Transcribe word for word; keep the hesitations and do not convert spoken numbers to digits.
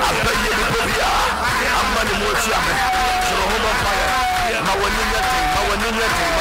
abaye ni bobia amma ni mo ti ame so ho ba fire ma woni nyate ma woni nyate